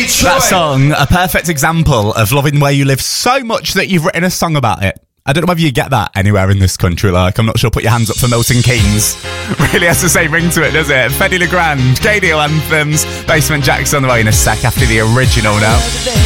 That song, a perfect example of loving where you live so much that you've written a song about it. I don't know whether you get that anywhere in this country. Like, I'm not sure. Put your hands up for Milton Keynes. Really has the same ring to it, does it? Fedde Le Grand, KDO Anthems, Basement Jack's on the way in a sec after the original now.